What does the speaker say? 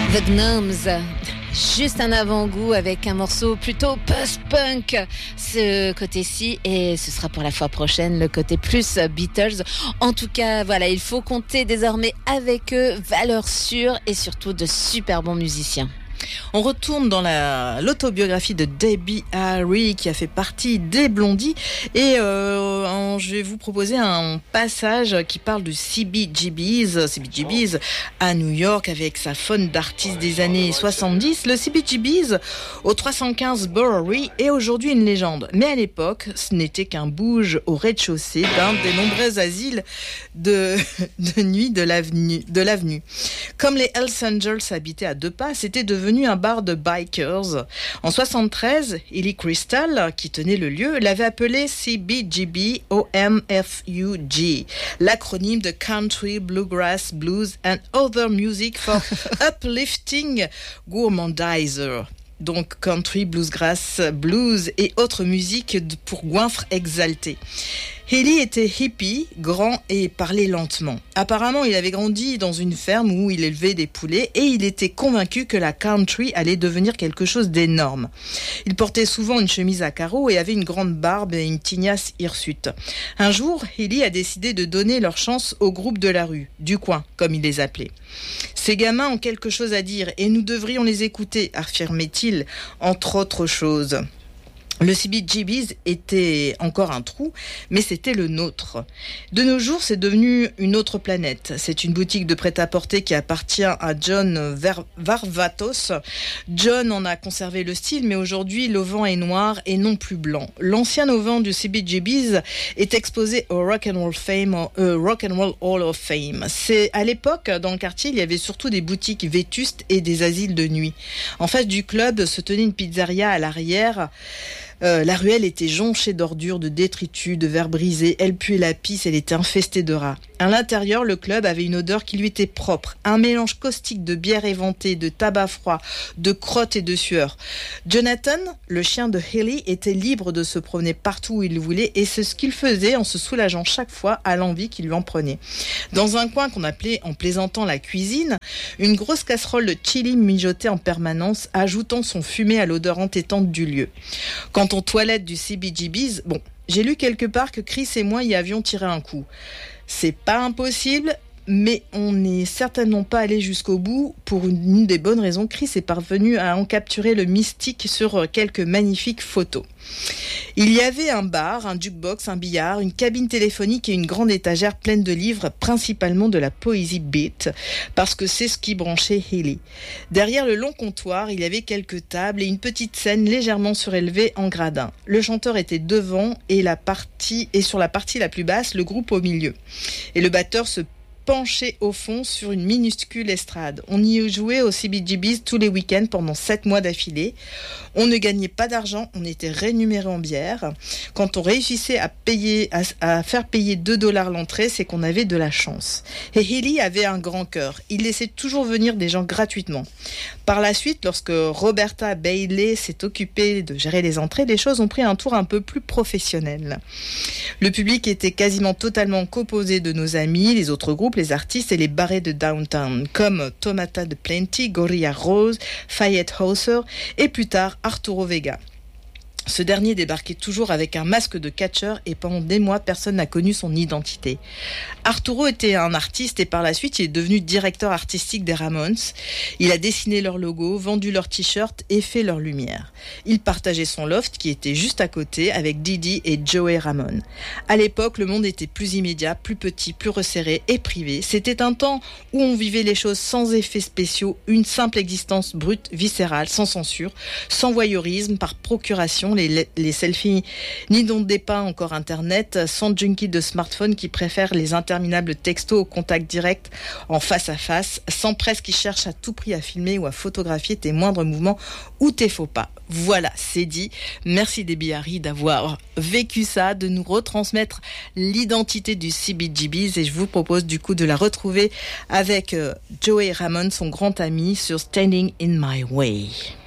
The Gnomes, juste un avant-goût avec un morceau plutôt post-punk, ce côté-ci, et ce sera pour la fois prochaine le côté plus Beatles. En tout cas, voilà, il faut compter désormais avec eux, valeur sûre et surtout de super bons musiciens. On retourne dans l'autobiographie de Debbie Harry qui a fait partie des Blondies et je vais vous proposer un passage qui parle du CBGBs à New York avec sa faune d'artistes des années 70. Le CBGBs au 315 Bowery est aujourd'hui une légende, mais à l'époque ce n'était qu'un bouge au rez-de-chaussée d'un des nombreux asiles de nuit de l'avenue. Comme les Hells Angels habitaient à deux pas, c'était devenu un bar de bikers. En 73, Ellie Crystal, qui tenait le lieu, l'avait appelé CBGB OMFUG, l'acronyme de Country, Bluegrass, Blues and Other Music for Uplifting Gourmandizer. Donc country, bluegrass, blues et autres musiques pour goinfres exaltés. Haley était hippie, grand et parlait lentement. Apparemment, il avait grandi dans une ferme où il élevait des poulets et il était convaincu que la country allait devenir quelque chose d'énorme. Il portait souvent une chemise à carreaux et avait une grande barbe et une tignasse hirsute. Un jour, Haley a décidé de donner leur chance au groupe de la rue, du coin, comme il les appelait. Ces gamins ont quelque chose à dire et nous devrions les écouter, affirmait-il, entre autres choses. Le CBGBs était encore un trou, mais c'était le nôtre. De nos jours, c'est devenu une autre planète. C'est une boutique de prêt-à-porter qui appartient à John Varvatos. John en a conservé le style, mais aujourd'hui, l'auvent est noir et non plus blanc. L'ancien auvent du CBGBs est exposé au Rock'n'Roll Hall of Fame. C'est à l'époque, dans le quartier, il y avait surtout des boutiques vétustes et des asiles de nuit. En face du club se tenait une pizzeria à l'arrière. La ruelle était jonchée d'ordures, de détritus, de verres brisés. Elle puait la pisse, elle était infestée de rats. À l'intérieur, le club avait une odeur qui lui était propre. Un mélange caustique de bière éventée, de tabac froid, de crottes et de sueur. Jonathan, le chien de Haley, était libre de se promener partout où il voulait et c'est ce qu'il faisait en se soulageant chaque fois à l'envie qui lui en prenait. Dans un coin qu'on appelait en plaisantant la cuisine, une grosse casserole de chili mijotait en permanence, ajoutant son fumet à l'odeur entêtante du lieu. Quant aux toilettes du CBGBs, j'ai lu quelque part que Chris et moi y avions tiré un coup. C'est pas impossible, mais on n'est certainement pas allé jusqu'au bout pour une des bonnes raisons. Chris est parvenu à en capturer le mystique sur quelques magnifiques photos. Il y avait un bar, un jukebox, un billard, une cabine téléphonique et une grande étagère pleine de livres, principalement de la poésie beat, parce que c'est ce qui branchait Haley. Derrière le long comptoir, il y avait quelques tables et une petite scène légèrement surélevée en gradin. Le chanteur était devant et sur la partie la plus basse, le groupe au milieu. Et le batteur se penché au fond sur une minuscule estrade. On y jouait au CBGBs tous les week-ends pendant 7 mois d'affilée. On ne gagnait pas d'argent, on était rémunéré en bière. Quand on réussissait à faire payer $2 l'entrée, c'est qu'on avait de la chance. Et Haley avait un grand cœur. Il laissait toujours venir des gens gratuitement. Par la suite, lorsque Roberta Bailey s'est occupée de gérer les entrées, les choses ont pris un tour un peu plus professionnel. Le public était quasiment totalement composé de nos amis, les autres groupes, les artistes et les barrés de downtown, comme Tomata de Plenty, Gorilla Rose, Fayette Hauser et plus tard Arturo Vega. Ce dernier débarquait toujours avec un masque de catcheur et pendant des mois, personne n'a connu son identité. Arturo était un artiste et par la suite, il est devenu directeur artistique des Ramones. Il a dessiné leur logo, vendu leurs t-shirts et fait leur lumière. Il partageait son loft qui était juste à côté avec Didi et Joey Ramone. À l'époque, le monde était plus immédiat, plus petit, plus resserré et privé. C'était un temps où on vivait les choses sans effets spéciaux, une simple existence brute, viscérale, sans censure, sans voyeurisme, par procuration, les selfies n'inondaient pas encore Internet, sans junkies de smartphone qui préfèrent les interminables textos au contact direct en face à face, sans presse qui cherche à tout prix à filmer ou à photographier tes moindres mouvements ou tes faux pas. Voilà, c'est dit. Merci Debbie Harry d'avoir vécu ça, de nous retransmettre l'identité du CBGBs et je vous propose du coup de la retrouver avec Joey Ramone, son grand ami, sur Standing in My Way.